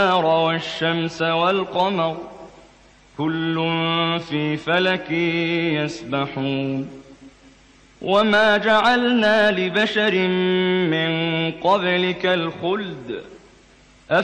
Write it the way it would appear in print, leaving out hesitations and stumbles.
والشمس والقمر كل في فلك يسبحون وما جعلنا لبشر من قبلك الخلد